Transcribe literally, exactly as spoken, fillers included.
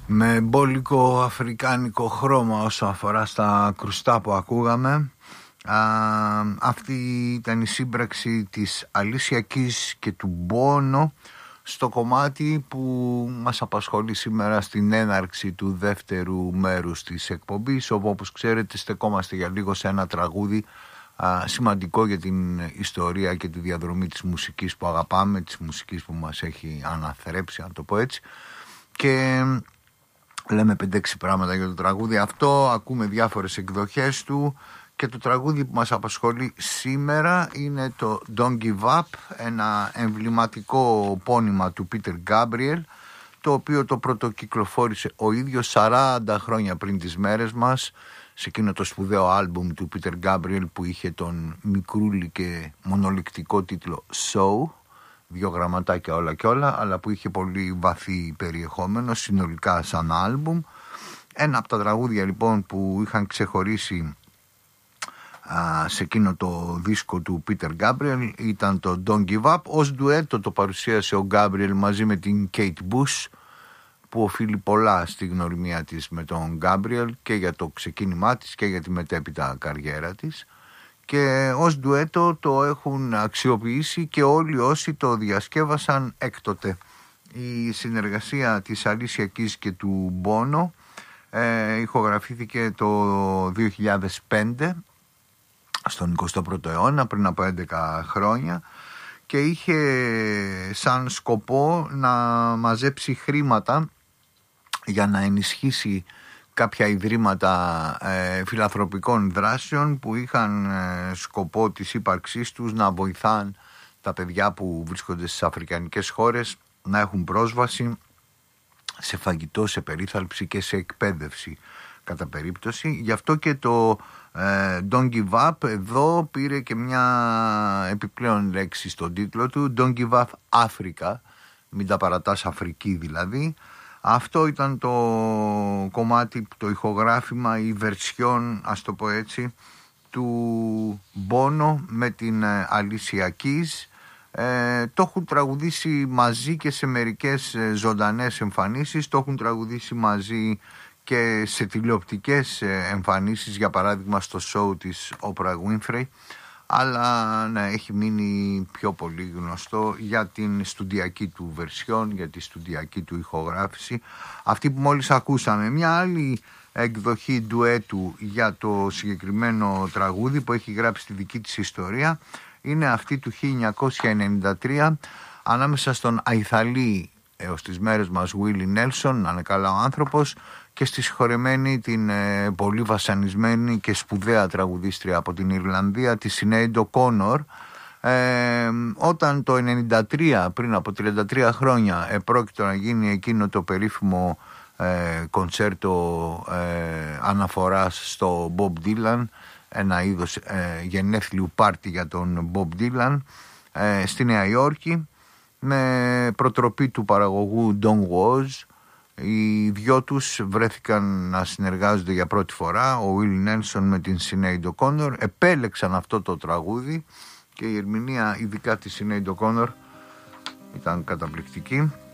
με μπόλικο αφρικάνικο χρώμα όσο αφορά στα κρουστά που ακούγαμε. Α, αυτή ήταν η σύμπραξη της Alicia Keys και του Bono στο κομμάτι που μας απασχολεί σήμερα στην έναρξη του δεύτερου μέρους της εκπομπής, όπου όπως ξέρετε στεκόμαστε για λίγο σε ένα τραγούδι α, σημαντικό για την ιστορία και τη διαδρομή της μουσικής που αγαπάμε, της μουσικής που μας έχει αναθρέψει, αν το πω έτσι, και λέμε πέντε έξι πράγματα για το τραγούδι αυτό, ακούμε διάφορες εκδοχές του. Και το τραγούδι που μας απασχολεί σήμερα είναι το Don't Give Up, ένα εμβληματικό πόνημα του Peter Gabriel, το οποίο το πρωτοκυκλοφόρησε ο ίδιος σαράντα χρόνια πριν τις μέρες μας, σε εκείνο το σπουδαίο άλμπουμ του Peter Gabriel που είχε τον μικρούλι και μονολυκτικό τίτλο So, δύο γραμματάκια όλα και όλα, αλλά που είχε πολύ βαθύ περιεχόμενο συνολικά σαν άλμπουμ. Ένα από τα τραγούδια λοιπόν που είχαν ξεχωρίσει σε εκείνο το δίσκο του Peter Gabriel ήταν το Don't Give Up. Ως ντουέτο το παρουσίασε ο Gabriel μαζί με την Kate Bush, που οφείλει πολλά στη γνωριμία της με τον Gabriel και για το ξεκίνημά της και για τη μετέπειτα καριέρα της, και ως ντουέτο το έχουν αξιοποιήσει και όλοι όσοι το διασκεύασαν έκτοτε. Η συνεργασία της Alicia Keys και του Bono ε, ηχογραφήθηκε το δύο χιλιάδες πέντε στον εικοστό πρώτο αιώνα, πριν από έντεκα χρόνια, και είχε σαν σκοπό να μαζέψει χρήματα για να ενισχύσει κάποια ιδρύματα ε, φιλανθρωπικών δράσεων που είχαν ε, σκοπό της ύπαρξής τους να βοηθάν τα παιδιά που βρίσκονται στις αφρικανικές χώρες να έχουν πρόσβαση σε φαγητό, σε περίθαλψη και σε εκπαίδευση κατά περίπτωση. Γι' αυτό και το ε, Don't Give Up εδώ πήρε και μια επιπλέον λέξη στον τίτλο του, Don't Give Up Africa, μην τα παρατάς Αφρική δηλαδή. Αυτό ήταν το κομμάτι, το ηχογράφημα, η βερσιόν, ας το πω έτσι, του Bono με την Alicia Keys. Ε, το έχουν τραγουδήσει μαζί και σε μερικές ζωντανές εμφανίσεις, το έχουν τραγουδήσει μαζί και σε τηλεοπτικές εμφανίσεις, για παράδειγμα στο show της Oprah Winfrey, αλλά ναι, έχει μείνει πιο πολύ γνωστό για την στουντιακή του βερσιόν, για τη στουντιακή του ηχογράφηση. Αυτή που μόλις ακούσαμε, μια άλλη εκδοχή ντουέτου για το συγκεκριμένο τραγούδι που έχει γράψει τη δική της ιστορία, είναι αυτή του χίλια εννιακόσια ενενήντα τρία ανάμεσα στον αϊθαλή έως τις μέρες μας Willie Nelson, να είναι καλά ο άνθρωπος, και στη συγχωρεμένη την ε, πολύ βασανισμένη και σπουδαία τραγουδίστρια από την Ιρλανδία, τη Sinéad O'Connor. Ε, όταν το ενενήντα τρία, πριν από τριάντα τρία χρόνια, επρόκειτο να γίνει εκείνο το περίφημο ε, κονσέρτο ε, αναφοράς στο Bob Dylan, ένα είδος ε, γενέθλιου πάρτι για τον Bob Dylan, ε, στη Νέα Υόρκη, με προτροπή του παραγωγού Don Was. Οι δυο τους βρέθηκαν να συνεργάζονται για πρώτη φορά, ο Willie Nelson με την Sinéad O'Connor, επέλεξαν αυτό το τραγούδι και η ερμηνεία ειδικά της Sinéad O'Connor ήταν καταπληκτική.